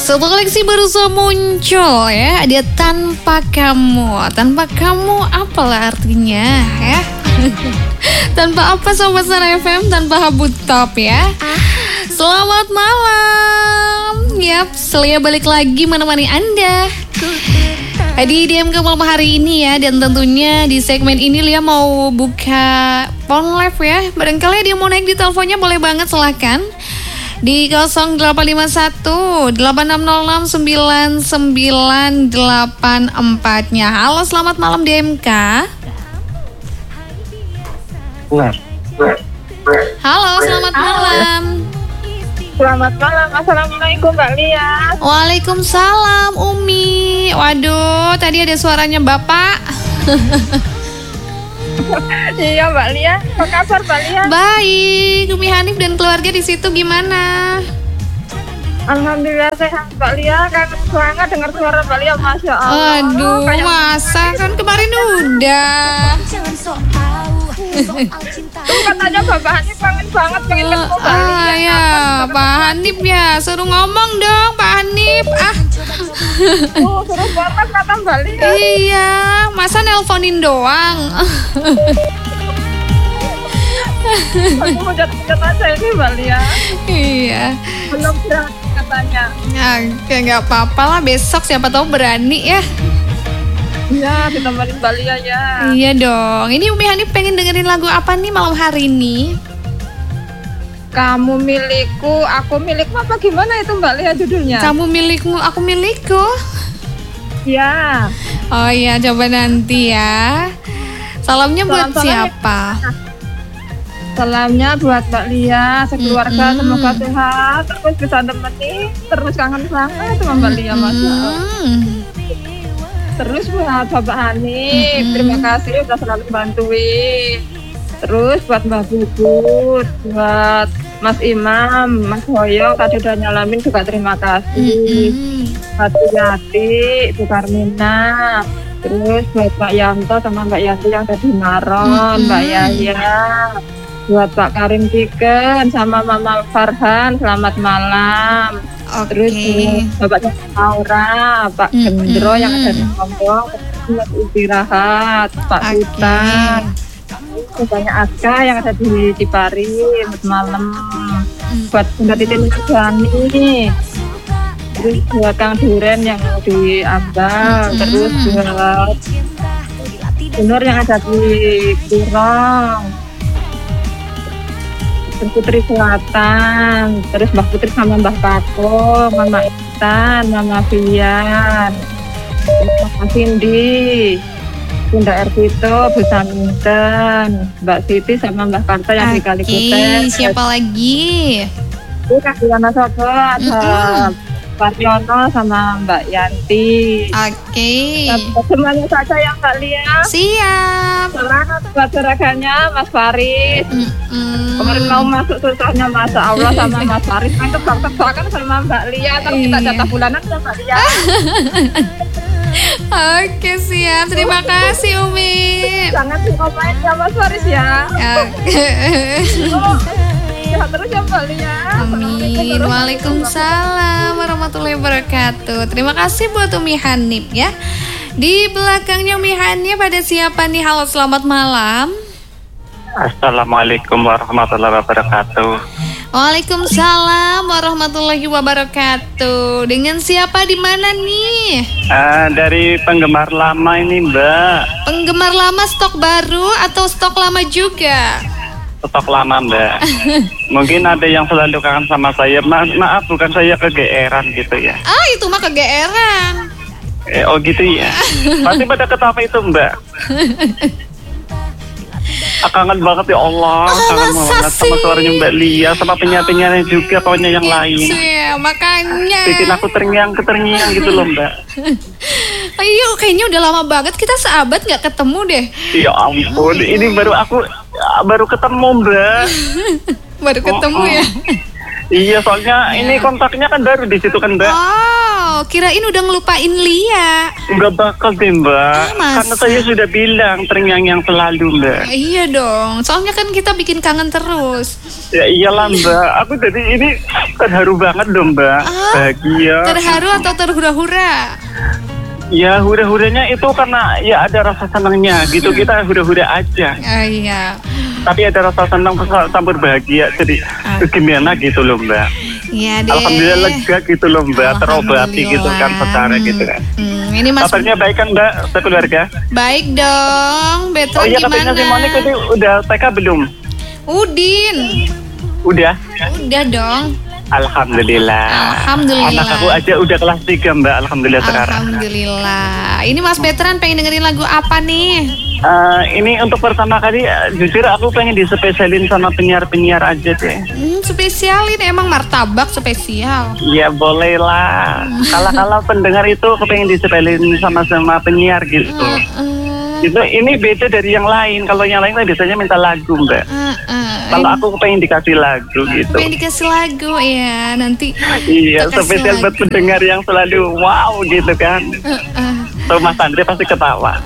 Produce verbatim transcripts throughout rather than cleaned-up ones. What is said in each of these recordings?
Satu koleksi baru saja muncul ya, ada Tanpa Kamu. Tanpa kamu apalah artinya ya? Tanpa apa Sobat Star F M, tanpa Habu Top ya. Selamat malam. Yap, Celia balik lagi menemani Anda di D M ke malam hari ini ya. Dan tentunya di segmen ini Lia mau buka phone live ya. Barangkali dia mau naik di teleponnya boleh banget, silahkan di nol delapan lima satu delapan enam nol enam sembilan sembilan delapan empat-nya. Halo, selamat malam D M K. Halo, selamat malam. Selamat malam, assalamualaikum Mbak Lia. Waalaikumsalam Umi. Waduh, tadi ada suaranya Bapak. Iya Mbak Lia, apa kabar Mbak Lia? Baik, Umi Hanif dan keluarga di situ gimana? Alhamdulillah sehat Mbak Lia, kangen banget dengar suara Mbak Lia, Masya Allah. Aduh, kayak masa kan kemarin udah. Tuh katanya Bapak Hanif kangen banget pengen ketemu Mbak Lia. Ah ya, Pak Hanif ya, suruh ngomong dong Pak Hanif. Ah. Oh, suruh banget kata Mbak Lia. Iya, masa nelponin doang. Aku mau jatuh-jatuh aja ini Mbak Lia. Iya. Belum berani katanya. Ya, kayak nggak apa-apa lah, besok siapa tahu berani ya. Iya, ditemenin Mbak Lia ya. Iya dong. Ini Umi Hanif pengen dengerin lagu apa nih malam hari ini? Kamu milikku, aku milikmu, apa gimana itu Mbak Lia judulnya? Kamu milikmu, aku milikku. Ya. Oh iya, coba nanti ya. Salamnya buat Salam-salam siapa? Ya. Salamnya buat Mbak Lia, sekeluarga, mm-hmm. semoga sehat, terus bisa temani, terus kangen banget sama Mbak Lia, Masya Allah. Mm-hmm. Terus buat Bapak Hanif, mm-hmm. terima kasih udah selalu bantuin. Terus buat Mbak Bubut, buat Mas Imam, Mas Hoyo, tadi udah nyalamin juga terima kasih. Mm-hmm. Buat Yati, Bu Karmina, terus buat Pak Yanto sama Mbak Yati yang ada di Maron, mm-hmm. Mbak Yahya, buat Pak Karim Tiken sama Mama Farhan, selamat malam. Okay. Terus Bapaknya Aura, Pak mm-hmm. Gendro yang ada di Lombok, buat istirahat, Pak okay. Hutan, banyak Aska yang ada di Cipari, selamat malam. Mm-hmm. Buat Bunda Titin Jani, terus buat Kang Duren yang di Ambal, mm-hmm. terus buat Bunur yang ada di Kurong, terus Putri Selatan, terus Mbak Putri sama Mbak Kako, Mama Intan, Mama Fian, Mama Cindy, Bunda Ervito, Bu Saminten, Mbak Siti sama Mbak Karta yang di Kalikuten. Siapa lagi? Itu Kak Diana Sobo, ada mm-hmm. Pak Yono sama Mbak Yanti. Oke. Okay. Semuanya saja yang Mbak Lia. Siap. Selamat buat seraganya Mas Faris. Mm-hmm. Kemarin mau masuk susahnya Masya Allah sama Mas Faris. Main tebak-tebakan sama Mbak Lia. Terus kita jatah bulanan sama Mbak Lia. Oke, siap. Terima kasih Umi. Jangan dikomain ya Mas Faris ya. Oh, sehat terus ya Mbak Lia. Amin. Waalaikumsalam warahmatullahi wabarakatuh. Terima kasih buat Umi Hanif ya. Di belakangnya Umi Hanif ada siapa nih? Halo, selamat malam. Assalamualaikum warahmatullahi wabarakatuh. Waalaikumsalam warahmatullahi wabarakatuh. Dengan siapa di mana nih? Uh, dari penggemar lama ini Mbak. Penggemar lama stok baru atau stok lama juga? Stok lama Mbak. Mungkin ada yang selalu kangen sama saya. Ma- maaf bukan saya kegeeran gitu ya. Ah, itu mah kegeeran. Eh, oh gitu ya. Pasti pada ketawa itu Mbak. Kangen banget ya Allah, oh, kangen banget sama suaranya Mbak Lia, sama penyanyi-penyanyi juga pokoknya yang lain. Iya, makanya bikin aku terngiang-terngiang gitu loh Mbak. Ayo, kayaknya udah lama banget kita sahabat nggak ketemu deh. Ya ampun, ini baru aku baru ketemu Mbak. Baru ketemu oh, oh. ya. Iya, soalnya Ya. ini kontaknya kan baru di situ kan, Mbak. Oh, kirain udah ngelupain Lia. Enggak bakal deh, Mbak. Ah, masa? Karena saya sudah bilang terngiang-ngiang selalu, Mbak. Iya dong, soalnya kan kita bikin kangen terus. Ya iyalah, Mbak. Aku jadi ini terharu banget dong, Mbak. Ah, Bahagia. Terharu atau terhura-hura? Ya hura-huranya itu karena ya ada rasa senangnya gitu, kita hura-hura aja. Ah, iya. Tapi ada rasa senang campur bahagia, jadi Ah. gimana gitu loh, Mbak. Iya deh. Alhamdulillah lega gitu loh, Mbak, terobati gitu kan secara gitu kan. Hmm, ini Mas Kabarnya baik kan, Mbak, sekeluarga? baik dong. Betron Oh iya, gimana? katanya si Monik itu udah T K belum? Udin. Udah? Udah dong. Alhamdulillah. Alhamdulillah. Anak aku aja udah kelas tiga, Mbak, Alhamdulillah sekarang. Alhamdulillah. Ini Mas Betran pengen dengerin lagu apa nih? Eh, ini untuk pertama kali, eh, jujur aku pengen dispesialin sama penyiar-penyiar aja deh. Hmm, spesial ini emang martabak spesial. Ya boleh lah. Kala-kala pendengar itu aku pengen dispesialin sama-sama penyiar gitu. Uh, Itu ini beda dari yang lain. Kalau yang lain kan biasanya minta lagu, Mbak. uh, uh, Kalau aku pengen dikasih lagu gitu. pengen dikasih lagu ya nanti. Iya, kita kasih spesial buat lagu. pendengar yang selalu wow gitu kan. Uh, uh. Tuh Mas Andre pasti ketawa.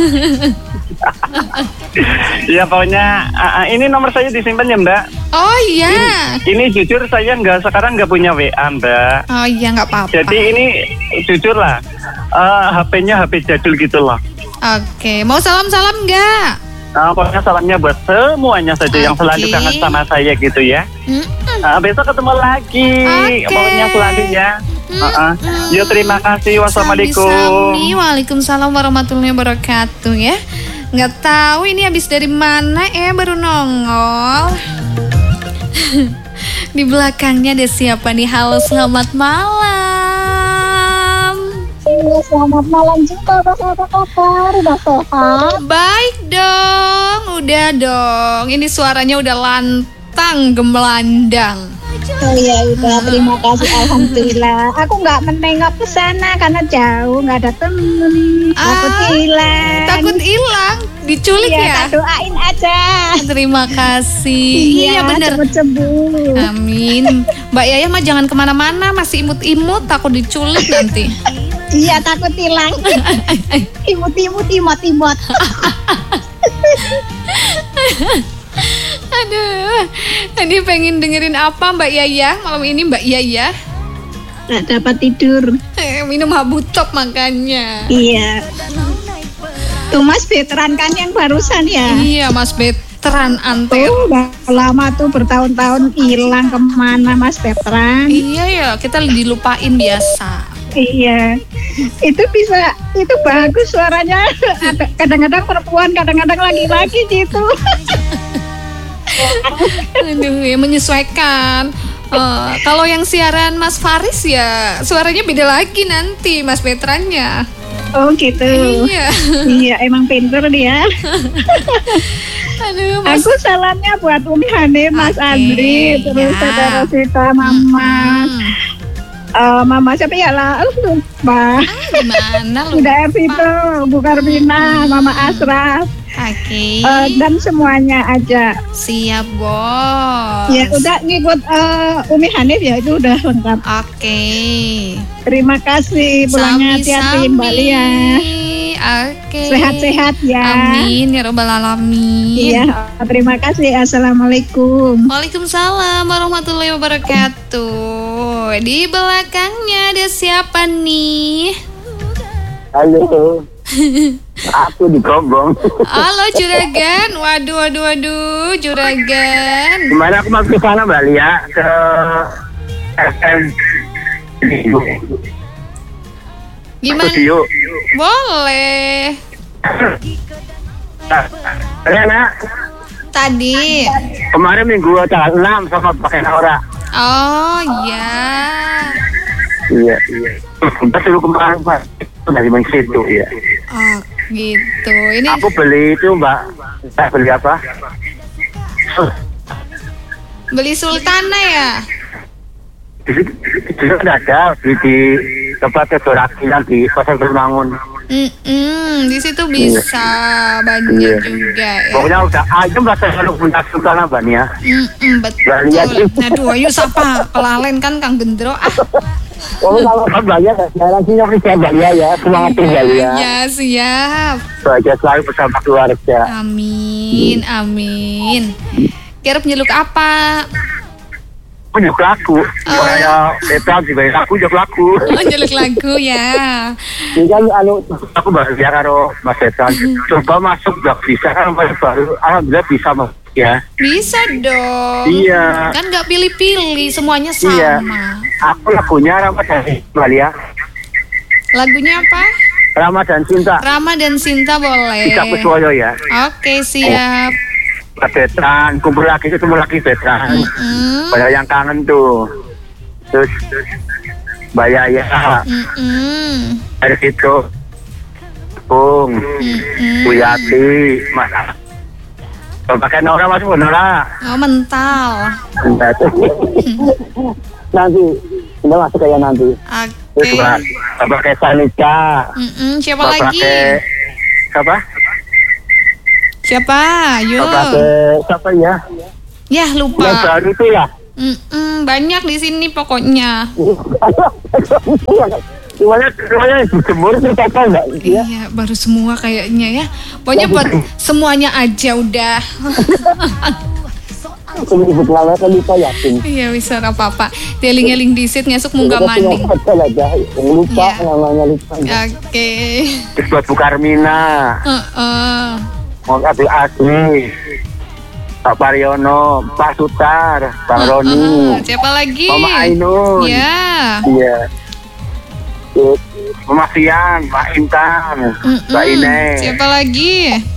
Iya pokoknya uh, uh, ini nomor saya disimpan ya, Mbak. Oh iya. Ini jujur saya nggak sekarang nggak punya W A, Mbak. Oh iya nggak apa-apa. Jadi ini jujur lah, uh, H P-nya H P jadul gitu loh. Oke, mau salam-salam nggak? Nah, pokoknya salamnya buat semuanya saja yang selalu Oke. kangen sama saya gitu ya. Mm-mm. Uh, besok ketemu lagi, Oke. pokoknya selalu ya. Uh-uh. Mm-mm. Yo terima kasih, wassalamualaikum. Sami-sami. Waalaikumsalam warahmatullahi wabarakatuh ya. Nggak tahu ini habis dari mana eh baru nongol. Di belakangnya ada siapa nih? Halo, selamat malam. Iya, selamat malam juga, Bos. Apa kabar? Udah sehat? Baik dong, udah dong. Ini suaranya udah lantang gemelandang. Oh iya, udah. Terima kasih, alhamdulillah. Aku nggak menengok ke sana karena jauh, nggak ada temen. Takut Ah, hilang. Takut hilang, diculik Iya, ya. tak doain aja. Terima kasih. Iya bener. cepet sembuh. Amin. Mbak Yaya mah jangan kemana-mana, masih imut-imut, takut diculik nanti. Iya, takut hilang. Imut-imut, imot-imot. Aduh, ini pengen dengerin apa Mbak Yaya malam ini Mbak Yaya? Nggak dapat tidur. Eh, minum habutok makanya. Iya. Tuh Mas veteran kan yang barusan ya. Iya Mas Veteran Antero. Tuh udah lama tuh bertahun-tahun hilang kemana Mas veteran. Iya ya, kita dilupain biasa. Iya, itu bisa, itu bagus suaranya. Ada- Kadang-kadang perempuan, kadang-kadang laki-laki gitu. Aduh, ya menyesuaikan. Eh, kalau yang siaran Mas Faris ya suaranya beda lagi nanti Mas Veterannya. Oh gitu. Iya. Iya, emang pinter dia. Aduh, Mas. Aku salamnya buat Umi Hani, Mas Oke, Andri, terus ya. saudara Sita, Mama, Hmm. Eh, Mama siapa ya lah, lupa. Gimana lu? Udah Evito, Bu Karmina, Mama Asraf, Oke. eh, dan semuanya aja. Siap, Bos. Ya udah ngikut eh, Umi Hanif ya, itu udah lengkap. Oke. Terima kasih, pulangnya hati-hati Mbak Lia. Oke. Sehat-sehat ya. Amin ya robbal alamin. Iya, terima kasih. Assalamualaikum. Waalaikumsalam warahmatullahi wabarakatuh. Di belakangnya ada siapa nih? Halo. Aku di Gobong. Halo Juragan. Waduh, waduh, waduh, Juragan. Gimana aku mau ke sana, Mbak Lia? Ke F M Gimana? Studio. Boleh. Rena, Tadi. kemarin minggu tanggal enam sama pakai Naura. Oh iya. Iya, iya. Betul kemarin, Pak. Itu dari main situ, ya. Oh gitu. Ini Aku beli itu, Mbak. Saya beli apa? beli Sultana ya? Di situ di situ ada, di, di tempat Kedoraki yang di Pasar Bermangun. Mm-mm, di situ bisa banyak Iya. juga ya. Pokoknya udah ayam lah saya kalau punya sultan apa nih ya. Mm-mm, betul. Balia sih. Aduh, ayo sapa kelalen kan Kang Gendro. Ah, Oh kalau kan Balia saya lagi nyok saya Balia ya. Semangat tuh Balia. ya siap. Bahagia selalu bersama keluarga. Amin, amin. Kerap nyeluk apa? Punyuk lagu. Kayak Petra juga lagu nyok lagu. Oh, nyeluk lagu ya. Ini kan anu aku bahagia karo Mas Petra. Coba masuk gak bisa kan baru alhamdulillah bisa Mas ya. Bisa dong. Iya. Kan nggak pilih-pilih, semuanya sama. Iya. Aku lagunya Ramadan Balia. Lagunya apa? Ramadan Cinta. Rama dan Sinta boleh. Bisa Kuswoyo ya. Oke, siap. Betran, kumpul lagi ketemu lagi Betran. Mm-mm. Banyak yang kangen tuh. Terus Mbak Yaya Mm-mm. dari situ, Bung, Mm-mm. Bu Yati, Mas. Kalau pakai Nora masuk Nora. Oh, mental. Nanti, udah masuk kayak nanti. Terus Oke. Mbak pakai Sanika. Mm-mm. Siapa Mbak lagi? pakai siapa? Siapa? Ayo. Mbak pakai siapa ya? Ya, Yang lupa. baru itu ya. Mm-mm. Banyak di sini pokoknya. Semuanya, semuanya dijemur sih kakak enggak? Ya. Iya, baru semua kayaknya ya. Pokoknya buat semuanya aja udah. Aku menyebut lama kan lupa yakin. Iya, bisa nggak apa-apa. Deling-eling disit ngesuk munggah Kita maning. cuma hotel aja, yang lupa Iya. namanya lupa. Oke. Terus buat Bu Karmina, Heeh. mau Abdul Aziz, Pak Pariono, Pak Sutar, Bang Roni, Heeh. Siapa lagi? Mama Ainun, Ya. iya, Terus Mama Fian, Pak Intan, Mbak Mm-mm. Ine. Siapa lagi?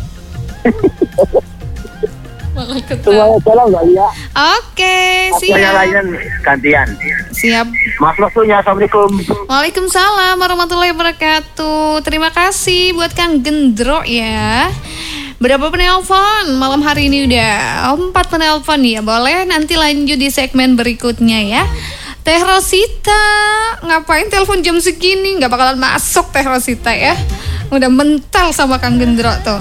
Malah ketawa. Semuanya jalan nggak ya? Oke, Semuanya siap. layan gantian. Siap. Mas Loksunya, Assalamualaikum. Waalaikumsalam warahmatullahi wabarakatuh. Terima kasih buat Kang Gendro ya. Berapa penelpon malam hari ini udah? Empat penelpon ya. Boleh nanti lanjut di segmen berikutnya ya. Teh Rosita, ngapain telepon jam segini? Nggak bakalan masuk Teh Rosita ya. Udah mental sama Kang Gendro tuh.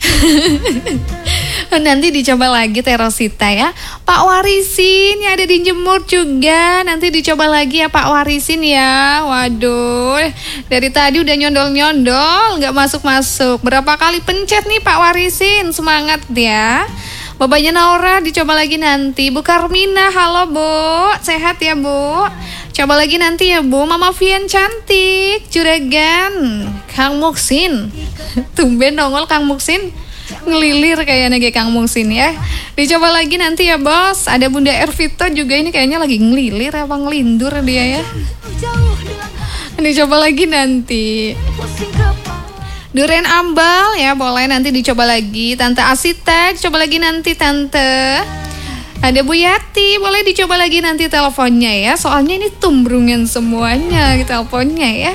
Nanti dicoba lagi Teh Rosita ya. Pak Warisin yang ada di Jemur juga. Nanti dicoba lagi ya Pak Warisin ya. Waduh, dari tadi udah nyondol-nyondol, nggak masuk-masuk. Berapa kali pencet nih Pak Warisin? Semangat ya. Bapaknya Naura dicoba lagi nanti. Bu Karmina, halo Bu. Sehat ya Bu. Coba lagi nanti ya Bu. Mama Fian cantik, Juragan, Kang Muksin. Tumben nongol Kang Muksin. Ngelilir kayaknya kayak Kang Muksin ya. Dicoba lagi nanti ya Bos. Ada Bunda Ervito juga, ini kayaknya lagi ngelilir apa ngelindur dia ya. Dicoba lagi nanti. Duren Ambal ya, boleh nanti dicoba lagi. Tante Asitek, coba lagi nanti Tante. Ada Bu Yati, boleh dicoba lagi nanti teleponnya ya. Soalnya ini tumbrungan semuanya teleponnya ya.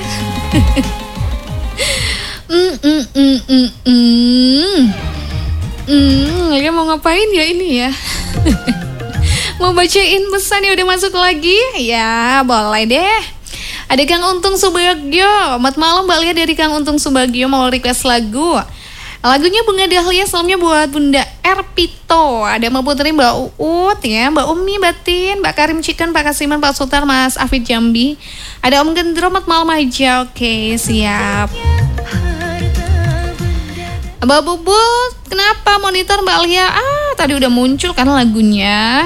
mm, mm, mm, mm, mm. Hmm, dia mau ngapain ya ini ya? Mau bacain pesan yang udah masuk lagi? Ya, boleh deh. Ada Kang Untung Subagio. Selamat malam Mbak Lia dari Kang Untung Subagio mau request lagu. Lagunya Bunga Dahlia, salamnya buat Bunda Erpito. Ada Mbak Putri, Mbak Uut ya, Mbak Umi Batin, Mbak Karim Chicken, Pak Kasiman, Pak Sutar, Mas Afid Jambi. Ada Om Gendro, selamat malam aja. Oke, siap. Mbak Bubut, kenapa monitor Mbak Lia? Ah, tadi udah muncul kan lagunya.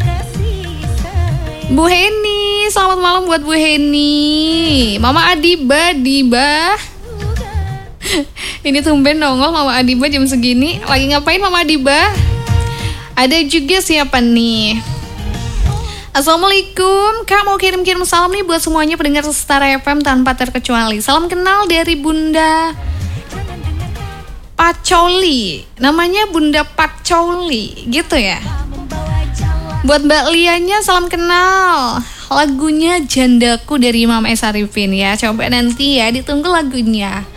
Bu Heni, selamat malam buat Bu Heni. Mama Adiba, Diba. Ini tumben nongol Mama Adiba jam segini. Lagi ngapain Mama Adiba? Ada juga siapa nih? Assalamualaikum, Kak mau kirim-kirim salam nih buat semuanya pendengar Setara F M tanpa terkecuali. Salam kenal dari Bunda Pacoli, namanya Bunda Pacoli, gitu ya. Buat Mbak Lianya salam kenal. Lagunya Jandaku dari Mama S. Arifin ya. Coba nanti ya, ditunggu lagunya.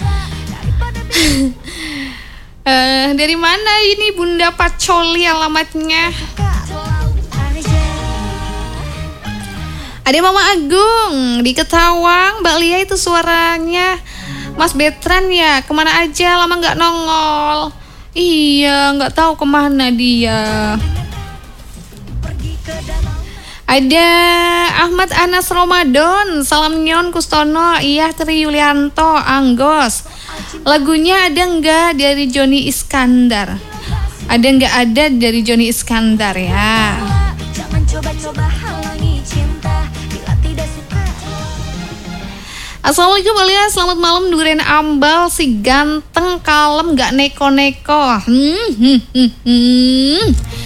uh, dari mana ini Bunda Pacoli alamatnya? Ada Mama Agung di Ketawang. Mbak Lia itu suaranya Mas Betran ya, kemana aja lama nggak nongol? Iya, nggak tahu kemana dia. Ada Ahmad Anas Ramadan, salam Nyon Kustono, iya Tri Yulianto, Anggos. Lagunya ada nggak dari Joni Iskandar? Ada nggak ada dari Joni Iskandar ya? Jangan coba-coba halangi cinta bila tidak suka. Assalamualaikum Alia, selamat malam Duren Ambal, si ganteng kalem gak neko-neko. Hmm, hmm, hmm, hmm.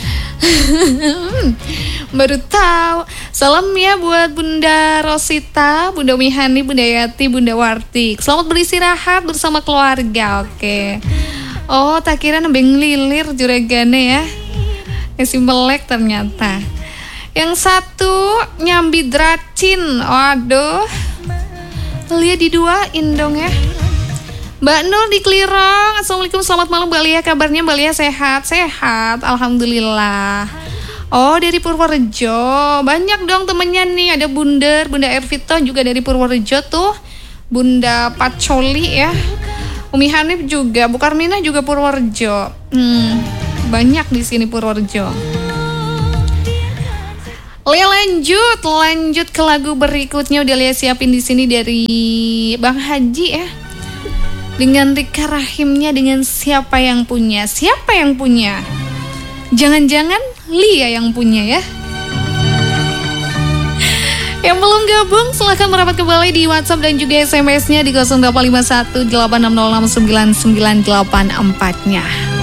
Baru tahu. Salam ya buat Bunda Rosita, Bunda Mihani, Bunda Yati, Bunda Warti. Selamat beristirahat bersama keluarga. Oke. Oh, tak kira nembeng lilir juragane ya. Esi melek ternyata. Yang satu nyambi dracin. Waduh. Lia diduain dong ya. Mbak Nur di Klirong. Assalamualaikum, selamat malam Mbak Lia. Kabarnya Mbak Lia sehat? Sehat, alhamdulillah. Oh, dari Purworejo. Banyak dong temennya nih. Ada Bunda, Bunda Ervito juga dari Purworejo tuh. Bunda Pacoli ya. Umi Hanif juga, Bu Karmina juga Purworejo. Hmm, banyak di sini Purworejo. Lia lanjut, lanjut ke lagu berikutnya. Udah Lia siapin di sini dari Bang Haji ya. Dengan Rika Rahimnya, dengan Siapa Yang Punya. Siapa yang punya? Jangan-jangan Lia yang punya ya. Yang belum gabung silahkan merapat kembali di WhatsApp dan juga S M S-nya di nol delapan lima satu delapan enam nol enam sembilan sembilan delapan empat-nya.